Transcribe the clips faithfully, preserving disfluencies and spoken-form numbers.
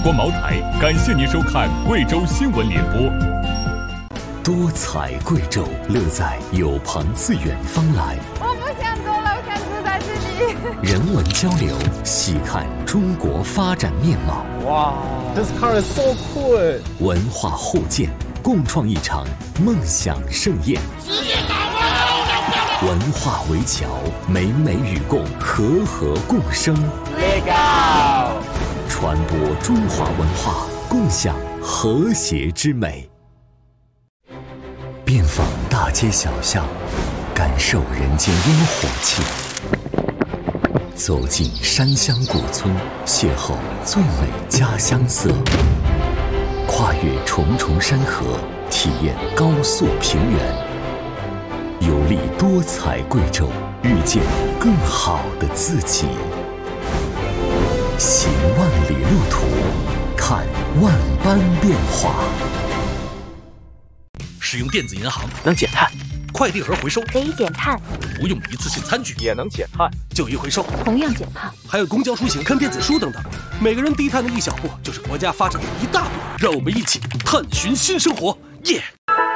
国茅台感谢您收看贵州新闻联播。 多彩贵州，乐在有朋自远方来。 我不想走了，我想住在这里。 人文交流，细看中国发展面貌。 哇 ，This car is so cool！ 文化互鉴，共创一场梦想盛宴。 世界大牌， 文化为桥，美美与共，和和共生。 Legal！ 传播中华文化，共享和谐之美。遍访大街小巷，感受人间烟火气；走进山乡古村，邂逅最美家乡色；跨越重重山河，体验高速平原。游历多彩贵州，遇见更好的自己。行万里路途，看万般变化。 使用电子银行能减碳， 快递盒回收可以减碳， 不用一次性餐具也能减碳， 旧衣回收同样减碳， 还有公交出行、看电子书等等，每个人低碳的一小步，就是国家发展的一大步。让我们一起探寻新生活，耶、yeah!！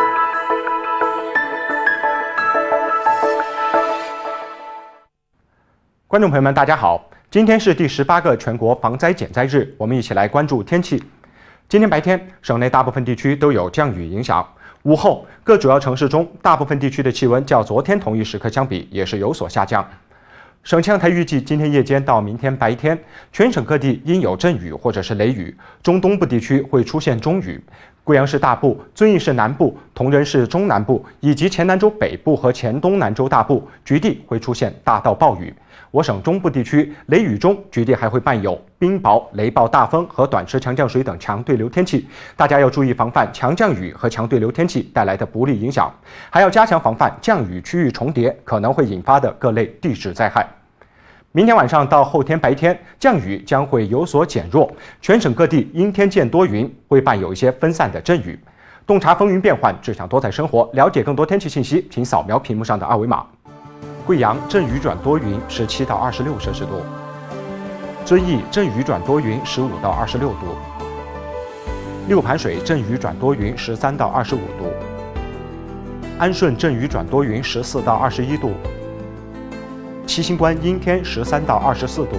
观众朋友们，大家好，今天是第十八个全国防灾减灾日，我们一起来关注天气。今天白天，省内大部分地区都有降雨影响。午后，各主要城市中大部分地区的气温较昨天同一时刻相比也是有所下降。省气象台预计，今天夜间到明天白天，全省各地应有阵雨或者是雷雨，中东部地区会出现中雨。贵阳市大部、遵义市南部、铜仁市中南部以及黔南州北部和黔东南州大部局地会出现大到暴雨。我省中部地区雷雨中局地还会伴有冰雹、雷暴大风和短时强降水等强对流天气，大家要注意防范强降雨和强对流天气带来的不利影响，还要加强防范降雨区域重叠可能会引发的各类地质灾害。明天晚上到后天白天，降雨将会有所减弱，全省各地阴天见多云，会伴有一些分散的阵雨。洞察风云变幻，志向多彩生活，了解更多天气信息，请扫描屏幕上的二维码。贵阳阵雨转多云，十七到二十六摄氏度；遵义阵雨转多云，十五到二十六度；六盘水阵雨转多云，十三到二十五度；安顺阵雨转多云，十四到二十一度；七星关阴天，十三到二十四度；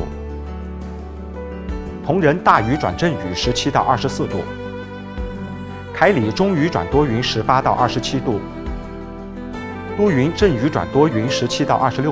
铜仁大雨转阵雨，十七到二十四度；凯里中雨转多云，十八到二十七度；都匀阵雨转多云，十七到二十六。